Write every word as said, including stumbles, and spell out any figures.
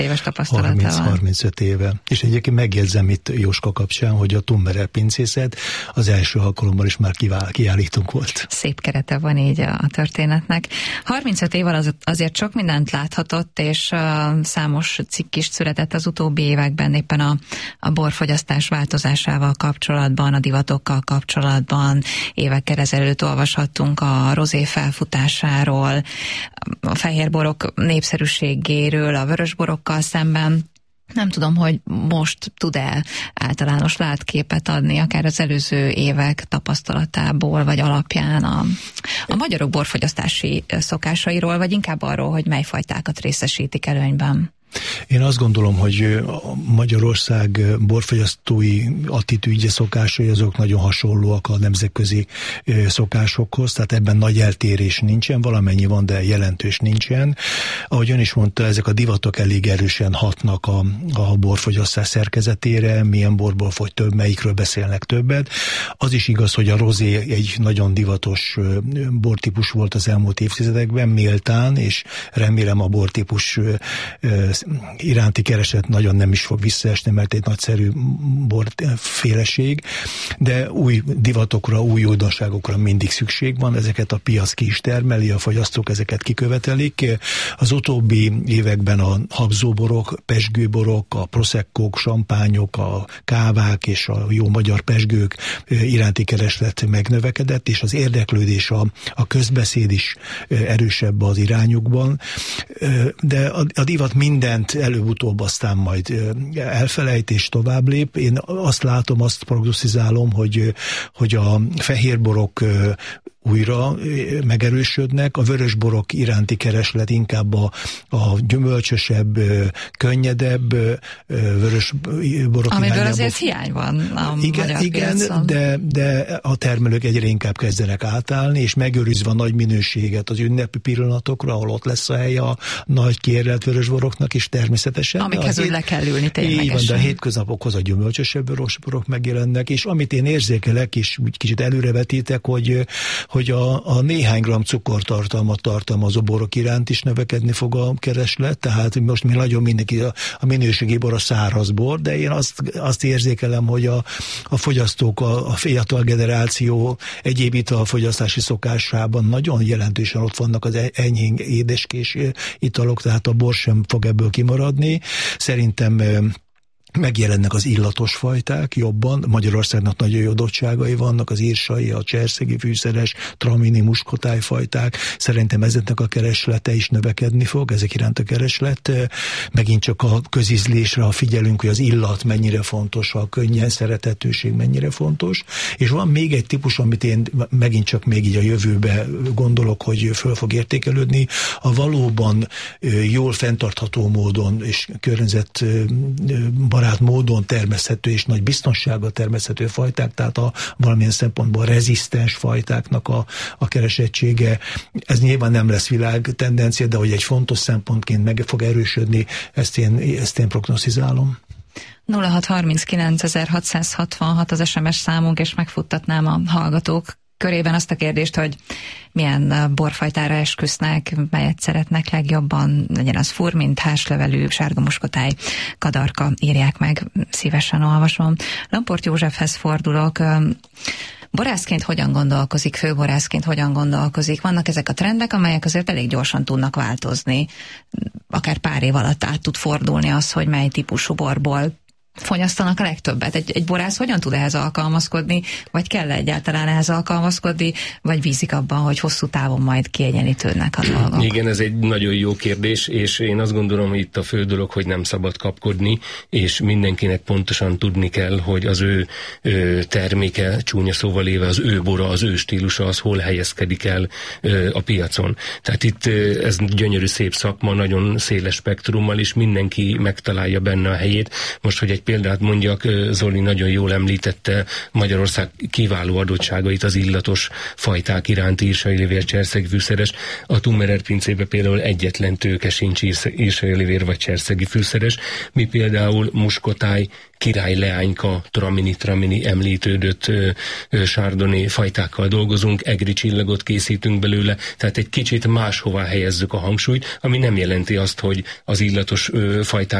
éves tapasztalatával. harminc-harmincöt éve. És egyébként megjegyzem itt Jóska kapcsán, hogy a Tumberer pincészet az első alkalommal is már kiállítunk volt. Szép kerete van így a történetnek. harmincöt év alatt azért sok mindent láthatott, és uh, számos cikk is született az utóbbi években éppen a, a borfogyasztás változásával kapcsolatban, a divatokkal kapcsolatban. Évekkel ezelőtt olvashattunk a rozé felfutásáról, a fehérborok népszerűségéről, a vörösborokkal szemben. Nem tudom, hogy most tud-e általános látképet adni, akár az előző évek tapasztalatából, vagy alapján a, a magyarok borfogyasztási szokásairól, vagy inkább arról, hogy mely fajtákat részesítik előnyben. Én azt gondolom, hogy Magyarország borfogyasztói attitűdje, szokásai azok nagyon hasonlóak a nemzetközi szokásokhoz, tehát ebben nagy eltérés nincsen, valamennyi van, de jelentős nincsen. Ahogy ön is mondta, ezek a divatok elég erősen hatnak a, a borfogyasztás szerkezetére, milyen borból fogy több, melyikről beszélnek többet. Az is igaz, hogy a rozé egy nagyon divatos bortípus volt az elmúlt évtizedekben, méltán, és remélem a bortípus iránti kereslet nagyon nem is fog visszaesni, mert egy nagyszerű borféleség, de új divatokra, új újdonságokra mindig szükség van, ezeket a piac ki is termeli, a fogyasztók ezeket kikövetelik. Az utóbbi években a habzóborok, pezsgőborok, a proszekkók, sampányok, a kávák és a jó magyar pezsgők iránti kereslet megnövekedett, és az érdeklődés, a, a közbeszéd is erősebb az irányukban, de a, a divat minden előbb-utóbb aztán majd elfelejt és tovább lép. Én azt látom, azt prognosztizálom, hogy, hogy a fehérborok újra megerősödnek, a vörösborok iránti kereslet inkább a, a gyümölcsösebb, könnyedebb vörösborok amiből irányába. Azért hiány van a igen, magyar igen, piacon. de, de a termelők egyre inkább kezdenek átállni, és megőrizve a nagy minőséget az ünnepi pillanatokra, ahol ott lesz a helye a nagy kiérlelt vörösboroknak is természetesen. Amikhez úgy le kell ülni ténylegesen. Így van, de a hétköznapokhoz a gyümölcsösebb vörösborok megjelennek, és amit én érzékelek, és úgy kicsit előrevetítek, hogy hogy a, a néhány gram cukortartalmat tartalmazó borok iránt is növekedni fog a kereslet, tehát most mi nagyon mindenki a, a minőségi bor a száraz bor, de én azt, azt érzékelem, hogy a, a fogyasztók, a, a fiatal generáció egyéb italfogyasztási szokásában nagyon jelentősen ott vannak az enyhén édeskés italok, tehát a bor sem fog ebből kimaradni. Szerintem megjelennek az illatos fajták jobban, Magyarországnak nagyon jó adottságai vannak, az írsai, a cserszegi fűszeres, tramini, muskotáj fajták, szerintem ezeknek a kereslete is növekedni fog, ezek iránt a kereslet. Megint csak a közízlésre, ha figyelünk, hogy az illat mennyire fontos, a könnyen szerethetőség mennyire fontos, és van még egy típus, amit én megint csak még így a jövőbe gondolok, hogy föl fog értékelődni, a valóban jól fenntartható módon és környezet barát módon termeszthető és nagy biztonsággal termeszthető fajták, tehát a valamilyen szempontból rezisztens fajtáknak a, a keresettsége. Ez nyilván nem lesz világ tendencia, de hogy egy fontos szempontként meg fog erősödni, ezt én, ezt én prognosztizálom. nulla hat harminckilenc hatszázhatvanhat az es em es számunk, és megfuttatnám a hallgatók körében azt a kérdést, hogy milyen borfajtára esküsznek, melyet szeretnek legjobban, legyen az furmint, háslevelű, sárga muskotáj, kadarka, írják meg, szívesen olvasom. Lamport Józsefhez fordulok. Borászként hogyan gondolkozik, főborászként hogyan gondolkozik? Vannak ezek a trendek, amelyek azért elég gyorsan tudnak változni. Akár pár év alatt át tud fordulni az, hogy mely típusú borból fogyasztanak a legtöbbet. Egy, egy borász hogyan tud ehhez alkalmazkodni, vagy kell egyáltalán ehhez alkalmazkodni, vagy bízik abban, hogy hosszú távon majd kiegyenlítődnek a dolgok? Igen, ez egy nagyon jó kérdés, és én azt gondolom, hogy itt a fő dolog, hogy nem szabad kapkodni, és mindenkinek pontosan tudni kell, hogy az ő, ő terméke, csúnya szóval éve, az ő bora, az ő stílusa, az hol helyezkedik el ö, a piacon. Tehát itt ö, ez gyönyörű szép szakma, nagyon széles spektrummal, és mindenki megtalálja benne a helyét. Most, hogy egy egy példát mondjak, Zoli nagyon jól említette Magyarország kiváló adottságait az illatos fajták iránti írsailévér cserszegi fűszeres. A Tummerer pincében például egyetlen tőke sincs írsailévér vagy cserszegi fűszeres. Mi például muskotáj, király leányka, tramini, tramini említődött ö, ö, sárdoni fajtákkal dolgozunk, egri csillagot készítünk belőle, tehát egy kicsit máshová helyezzük a hangsúlyt, ami nem jelenti azt, hogy az illatos ö, fajták